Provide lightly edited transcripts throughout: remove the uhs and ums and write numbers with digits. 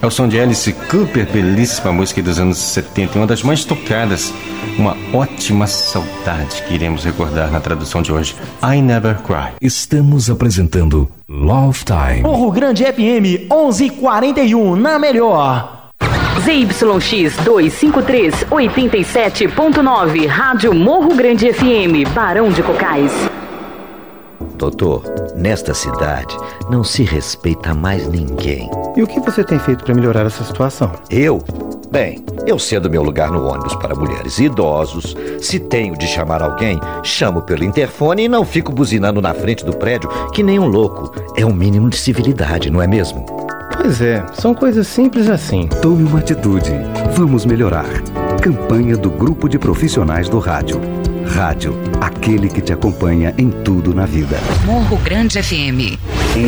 É o som de Alice Cooper, belíssima música dos anos 70, uma das mais tocadas, uma ótima saudade que iremos recordar na tradução de hoje, I Never Cry. Estamos apresentando Love Time. Morro Grande FM 1141, na melhor. ZYX 253 87.9, Rádio Morro Grande FM, Barão de Cocais. Doutor, nesta cidade não se respeita mais ninguém. E o que você tem feito para melhorar essa situação? Eu? Bem, eu cedo meu lugar no ônibus para mulheres e idosos. Se tenho de chamar alguém, chamo pelo interfone e não fico buzinando na frente do prédio que nem um louco. É um mínimo de civilidade, não é mesmo? Pois é, são coisas simples assim. Tome uma atitude. Vamos melhorar. Campanha do Grupo de Profissionais do Rádio. Rádio, aquele que te acompanha em tudo na vida. Morro Grande FM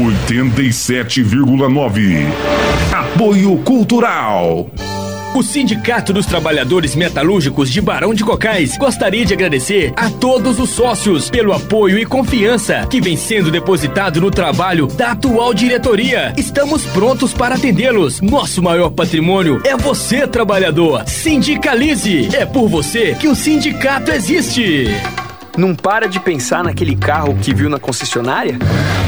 87,9. Apoio Cultural. O Sindicato dos Trabalhadores Metalúrgicos de Barão de Cocais gostaria de agradecer a todos os sócios pelo apoio e confiança que vem sendo depositado no trabalho da atual diretoria. Estamos prontos para atendê-los. Nosso maior patrimônio é você, trabalhador. Sindicalize! É por você que o sindicato existe. Não para de pensar naquele carro que viu na concessionária?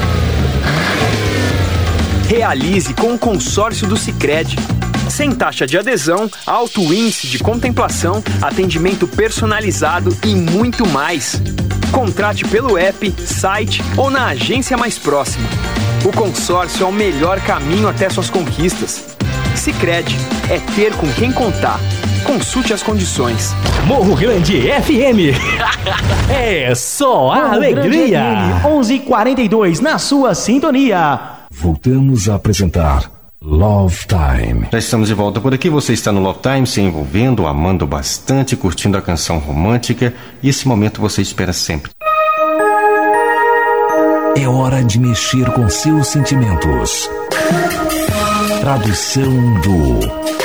Realize com o consórcio do Sicredi. Sem taxa de adesão, alto índice de contemplação, atendimento personalizado e muito mais. Contrate pelo app, site ou na agência mais próxima. O consórcio é o melhor caminho até suas conquistas. Sicredi, é ter com quem contar. Consulte as condições. Morro Grande FM. É só a alegria. 11:42 na sua sintonia. Voltamos a apresentar Love Time. Já estamos de volta por aqui, você está no Love Time, se envolvendo, amando bastante, curtindo a canção romântica, e esse momento você espera sempre. É hora de mexer com seus sentimentos. Tradução do